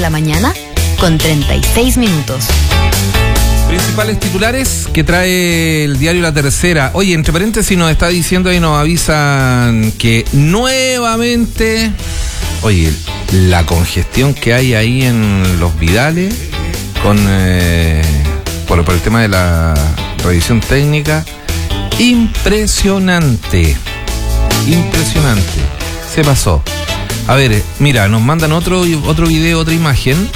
la mañana con 36 minutos. Principales titulares que trae el diario La Tercera. Oye, entre paréntesis nos está diciendo y nos avisan que nuevamente, oye, la congestión que hay ahí en los Vidales con por el tema de la revisión técnica, impresionante, se pasó. A ver, mira, nos mandan otro video, otra imagen.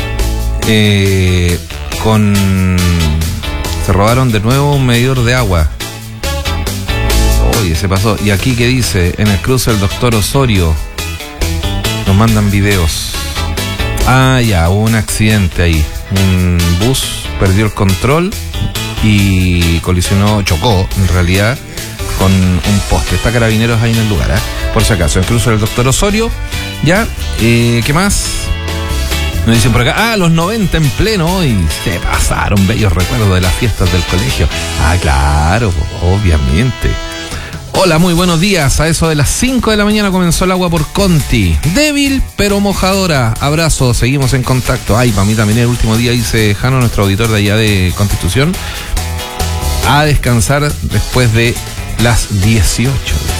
Se robaron de nuevo un medidor de agua. Oye, se pasó. Y aquí que dice, en el cruce del Doctor Osorio, nos mandan videos. Ah, ya, hubo un accidente ahí. Un bus perdió el control y chocó en realidad con un poste. Está Carabineros ahí en el lugar, por si acaso. En el cruce del Doctor Osorio. Ya, ¿qué más? Nos dicen por acá, los 90 en pleno y se pasaron bellos recuerdos de las fiestas del colegio. Ah, claro, obviamente. Hola, muy buenos días. A eso de las 5 de la mañana comenzó el agua por Conti. Débil, pero mojadora. Abrazo, seguimos en contacto. Ay, para mí también el último día, dice Jano, nuestro auditor de allá de Constitución, a descansar después de las 18.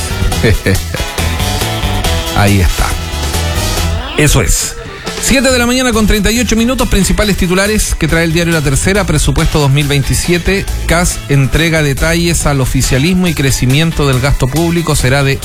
Ahí está. Eso es. 7 de la mañana con 38 minutos, principales titulares que trae el diario La Tercera. Presupuesto 2027, CAS entrega detalles al oficialismo y crecimiento del gasto público será de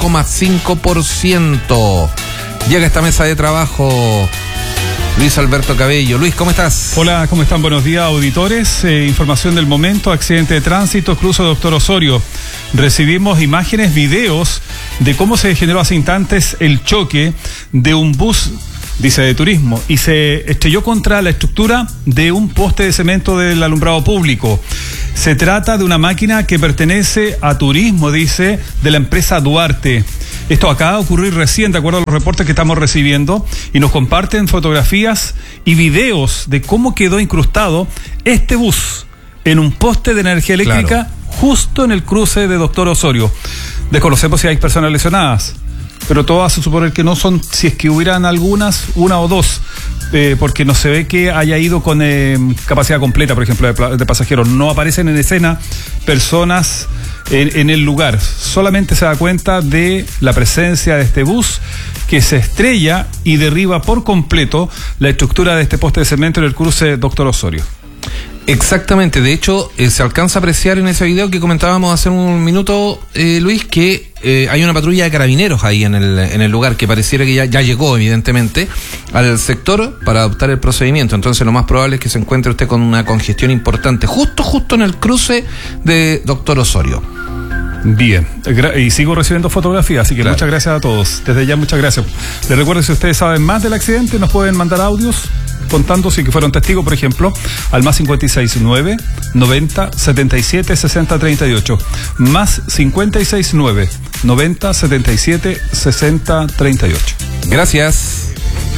1,5%. Llega esta mesa de trabajo Luis Alberto Cabello. Luis, ¿cómo estás? Hola, ¿cómo están? Buenos días, auditores. Información del momento, accidente de tránsito, cruce Doctor Osorio. Recibimos imágenes, videos de cómo se generó hace instantes el choque de un bus, dice, de turismo, y se estrelló contra la estructura de un poste de cemento del alumbrado público. Se trata de una máquina que pertenece a Turismo, dice, de la empresa Duarte. Esto acaba de ocurrir recién, de acuerdo a los reportes que estamos recibiendo, y nos comparten fotografías y videos de cómo quedó incrustado este bus en un poste de energía eléctrica, claro, justo en el cruce de Doctor Osorio. Desconocemos si hay personas lesionadas, pero todo hace suponer que no son, si es que hubieran algunas, una o dos, porque no se ve que haya ido con capacidad completa, por ejemplo, de pasajeros. No aparecen en escena personas en el lugar. Solamente se da cuenta de la presencia de este bus que se estrella y derriba por completo la estructura de este poste de cemento en el cruce Doctor Osorio. Exactamente, de hecho se alcanza a apreciar en ese video que comentábamos hace un minuto, Luis, que hay una patrulla de Carabineros ahí en el lugar, que pareciera que ya llegó evidentemente al sector para adoptar el procedimiento. Entonces lo más probable es que se encuentre usted con una congestión importante justo en el cruce de Doctor Osorio. Bien, y sigo recibiendo fotografías, así que claro, muchas gracias a todos. Desde ya, muchas gracias. Les recuerdo, si ustedes saben más del accidente, nos pueden mandar audios contando si que fueron testigos, por ejemplo, al más 569 90 77 60 38. Más 569 90 77 60 38. Gracias.